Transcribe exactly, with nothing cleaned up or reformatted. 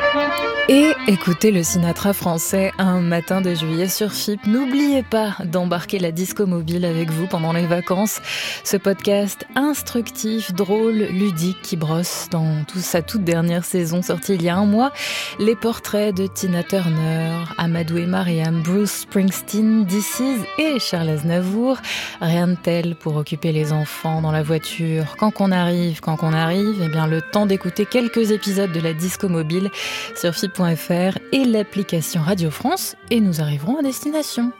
Et écoutez le Sinatra français un matin de juillet sur F I P. N'oubliez pas d'embarquer la disco mobile avec vous pendant les vacances. Ce podcast instructif, drôle, ludique qui brosse dans tout, sa toute dernière saison sortie il y a un mois les portraits de Tina Turner, Amadou et Mariam, Bruce Springsteen, This Is et Charles Aznavour. Rien de tel pour occuper les enfants dans la voiture. Quand qu'on arrive, quand qu'on arrive, eh bien le temps d'écouter quelques épisodes de la disco mobile sur F I P point F R et l'application Radio France et nous arriverons à destination.